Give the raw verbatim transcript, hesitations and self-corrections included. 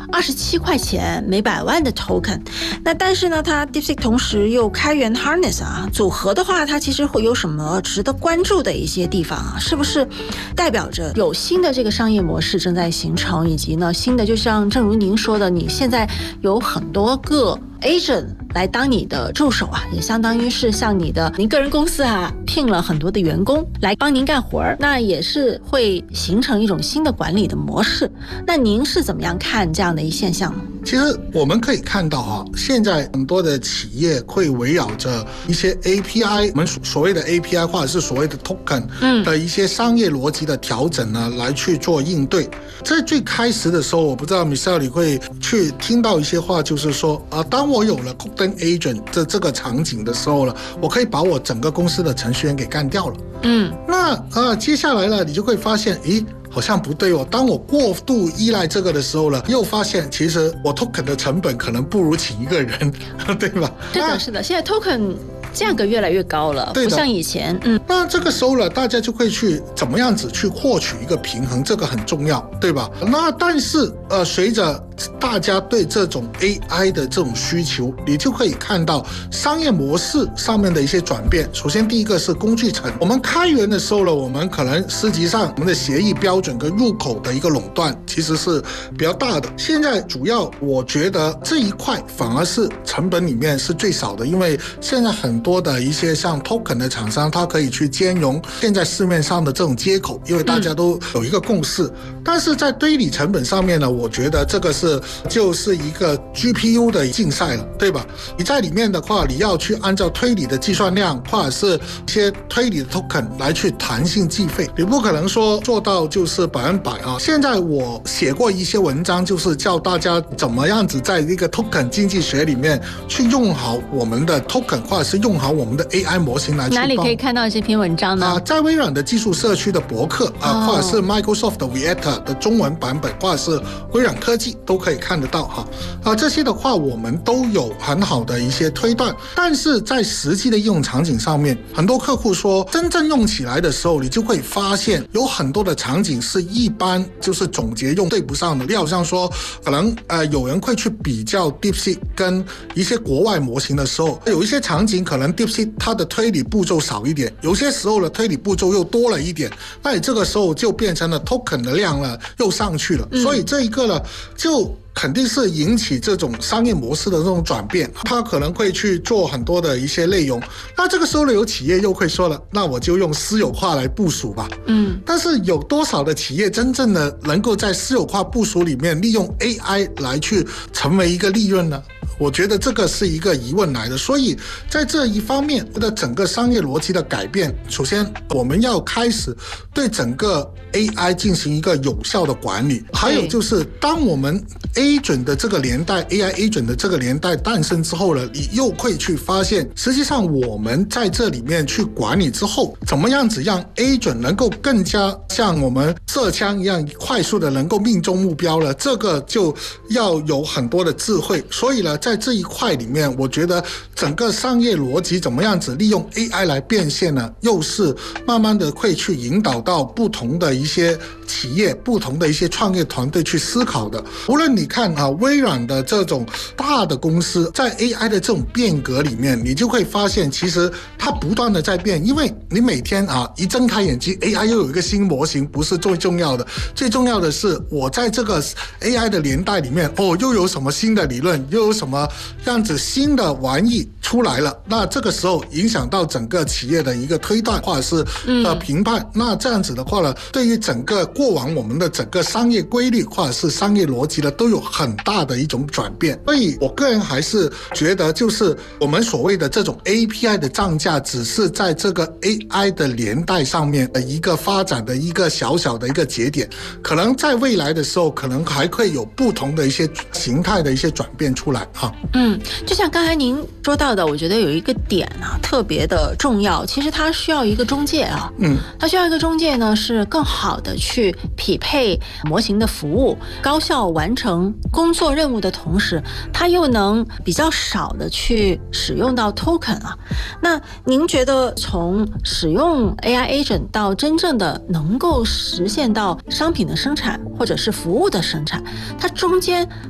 二十七块钱每百万的 token。那但是呢，它 DeepSeek 同时又开源 harness 啊，组合的话，它其实会有什么值得关注的一些地方啊？是不是代表着有新的这个商业模式正在形成，以及呢新的，就像正如您说的，你现在有很多个 agent 来当你的助手啊，也相当于是像你的您个人公司啊，聘了很多的员工来帮您干活，那也是会形成一种新的管理的模式。那您是怎么样看这样的一现象呢？ 其实我们可以看到啊，现在很多的企业会围绕着一些 A P I， 我们所谓的 A P I 或者是所谓的 token 的一些商业逻辑的调整呢，来去做应对。在最开始的时候，我不知道 Michelle 你会去听到一些话，就是说啊，当我有了 token agent 这这个场景的时候了，我可以把我整个公司的程序员给干掉了。嗯，那呃接下来呢，你就会发现，咦，好像不对哦。当我过度依赖这个的时候呢，又发现其实我 token 的成本可能不如请一个人，对吧？ 是的，是的，现在 token 价格越来越高了，不像以前。嗯， 那这个时候呢，大家就会去怎么样子去获取一个平衡，这个很重要，对吧？那但是呃，随着大家对这种 A I 的这种需求，你就可以看到商业模式上面的一些转变。首先第一个是工具层，我们开源的时候呢，我们可能实际上我们的协议标准跟入口的一个垄断其实是比较大的。现在主要我觉得这一块反而是成本里面是最少的，因为现在很多的一些像 token 的厂商，它可以去兼容现在市面上的这种接口，因为大家都有一个共识。嗯、但是在堆理成本上面呢，我觉得这个是就是一个 G P U 的竞赛了，对吧？你在里面的话，你要去按照推理的计算量或者是一些推理的 token 来去弹性计费，你不可能说做到就是百分百啊。现在我写过一些文章，就是教大家怎么样子在一个 token 经济学里面去用好我们的 token， 或者是用好我们的 A I 模型来去。 哪里可以看到这篇文章呢？ 啊，在微软的技术社区的博客啊，或者是 Microsoft 的 Vieta 的中文版本，或者是微软科技都可以看得到哈。啊，这些的话我们都有很好的一些推断，但是在实际的应用场景上面，很多客户说真正用起来的时候，你就会发现有很多的场景是一般就是总结用对不上的。你好像说可能呃有人会去比较 DeepSeek 跟一些国外模型的时候，有一些场景可能 DeepSeek 它的推理步骤少一点，有些时候的推理步骤又多了一点，那你这个时候就变成了 token 的量呢又上去了，嗯、所以这一个呢就肯定是引起这种商业模式的这种转变，他可能会去做很多的一些内容。那这个时候呢，有企业又会说了，那我就用私有化来部署吧。嗯，但是有多少的企业真正的能够在私有化部署里面利用 A I 来去成为一个利润呢？我觉得这个是一个疑问来的。所以在这一方面的整个商业逻辑的改变，首先我们要开始对整个 A I 进行一个有效的管理，还有就是当我们 agent 的这个年代 A I agent 的这个年代诞生之后呢，你又会去发现实际上我们在这里面去管理之后，怎么样子让 agent 能够更加像我们射枪一样快速的能够命中目标了，这个就要有很多的智慧。所以呢，在这一块里面，我觉得整个商业逻辑怎么样子利用 A I 来变现呢，又是慢慢的会去引导到不同的一些企业、不同的一些创业团队去思考的。无论你看啊，微软的这种大的公司在 A I 的这种变革里面，你就会发现其实它不断的在变，因为你每天啊一睁开眼睛 A I 又有一个新模型，不是最重要的，最重要的是我在这个 A I 的年代里面，哦，又有什么新的理论，又有什么样子新的玩意出来了，那这个时候影响到整个企业的一个推断或者是呃评判，嗯、那这样子的话呢，对于整个过往我们的整个商业规律或者是商业逻辑呢，都有很大的一种转变。所以我个人还是觉得，就是我们所谓的这种 A P I 的涨价，只是在这个 A I 的年代上面的一个发展的一个小小的一个节点，可能在未来的时候，可能还会有不同的一些形态的一些转变出来哈。 嗯，就像刚才您说到的，我觉得有一个点啊特别的重要，其实它需要一个中介啊，嗯，它需要一个中介呢，是更好的去匹配模型的服务，高效完成工作任务的同时，它又能比较少的去使用到 token 啊。那您觉得从使用 A I agent 到真正的能够实现到商品的生产或者是服务的生产，它中间